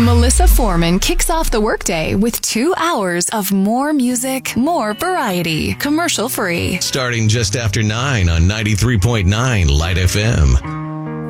Melissa Foreman kicks off the workday with 2 hours of more music, more variety, commercial free. Starting just after 9 on 93.9 Light FM.